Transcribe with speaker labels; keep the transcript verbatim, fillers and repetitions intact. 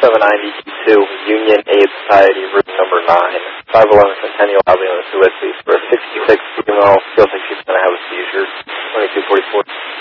Speaker 1: seven ninety-two, Union Aid Society, room number nine, five eleven Centennial Avenue, Whiskey, for a sixty-six female, feels like she's going to have a seizure, twenty-two forty-four.